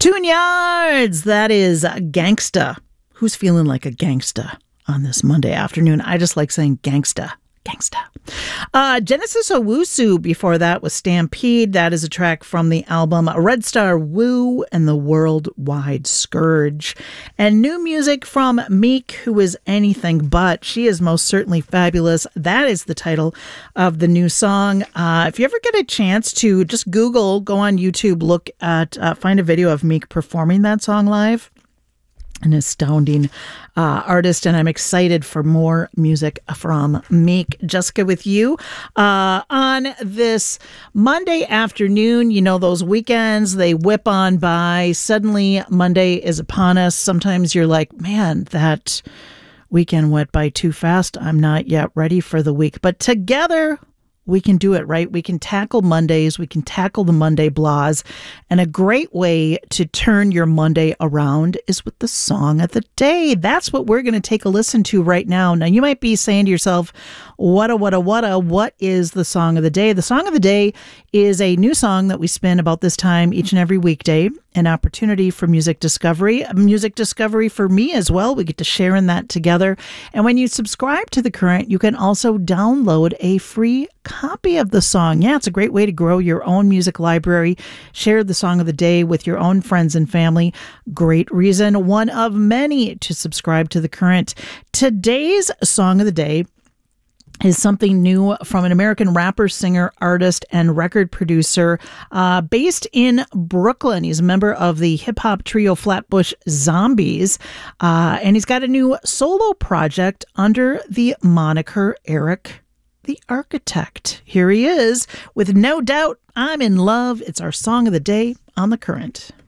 Tune Yards, that is Gangsta. Who's feeling like a gangsta on this Monday afternoon? I just like saying gangsta. Gangsta. Genesis Owusu before that was Stampede. That is a track from the album Red Star Woo and the Worldwide Scourge. And new music from Meek, who is anything but. She is most certainly fabulous. That is the title of the new song. If you ever get a chance to just Google, go on YouTube, look at, find a video of Meek performing that song live. An astounding artist, and I'm excited for more music from Meek. Jessica with you on this Monday afternoon. You know, those weekends, they whip on by. Suddenly, Monday is upon us. Sometimes you're like, man, that weekend went by too fast. I'm not yet ready for the week. But together, we can do it, right? We can tackle Mondays. We can tackle the Monday blahs. And a great way to turn your Monday around is with the song of the day. That's what we're going to take a listen to right now. Now, you might be saying to yourself, what is the song of the day? The song of the day is a new song that we spin about this time each and every weekday. An opportunity for music discovery for me as well. We get to share in that together. And when you subscribe to The Current, you can also download a free copy of the song. Yeah, it's a great way to grow your own music library. Share the song of the day with your own friends and family. Great reason, one of many, to subscribe to The Current. Today's song of the day is something new from an American rapper, singer, artist, and record producer based in Brooklyn. He's a member of the hip-hop trio Flatbush Zombies, and he's got a new solo project under the moniker Eric the Architect. Here he is with No Doubt I'm in Love. It's our song of the day on The Current.